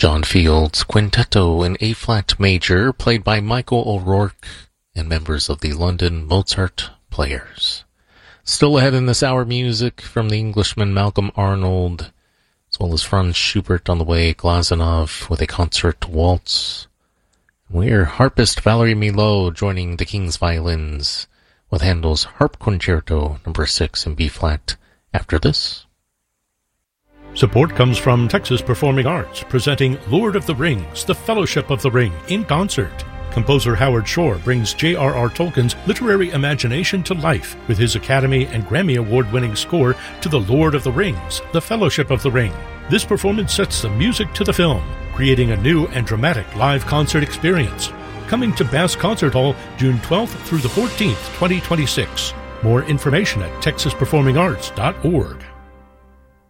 John Field's Quintetto in A-flat major, played by Michael O'Rourke and members of the London Mozart Players. Still ahead in this hour, music from the Englishman Malcolm Arnold, as well as Franz Schubert on the way, Glazunov with a concert waltz. We're harpist Valerie Milot joining the King's Violins with Handel's Harp Concerto No. 6 in B-flat after this. Support comes from Texas Performing Arts, presenting Lord of the Rings, The Fellowship of the Ring, in concert. Composer Howard Shore brings J.R.R. Tolkien's literary imagination to life with his Academy and Grammy Award-winning score to The Lord of the Rings, The Fellowship of the Ring. This performance sets the music to the film, creating a new and dramatic live concert experience. Coming to Bass Concert Hall June 12th through the 14th, 2026. More information at texasperformingarts.org.